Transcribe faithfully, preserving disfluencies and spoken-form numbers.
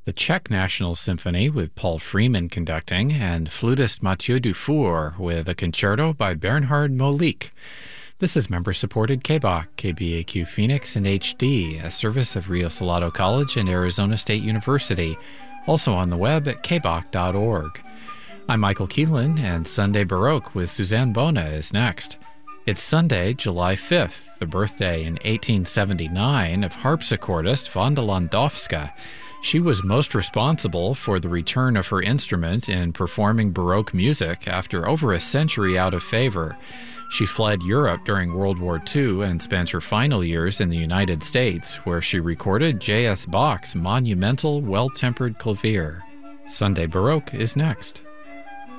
the Czech National Symphony with Paul Freeman conducting, and flutist Mathieu Dufour with a concerto by Bernhard Molik. This is member-supported K B A Q, K B A Q Phoenix in H D, a service of Rio Salado College and Arizona State University, also on the web at k b a q dot org. I'm Michael Keelan, and Sunday Baroque with Suzanne Bona is next. It's Sunday, July fifth, the birthday in eighteen seventy-nine of harpsichordist Wanda Landowska. She was most responsible for the return of her instrument in performing Baroque music after over a century out of favor. She fled Europe during World War Two and spent her final years in the United States, where she recorded J S Bach's monumental Well-Tempered Clavier. Sunday Baroque is next.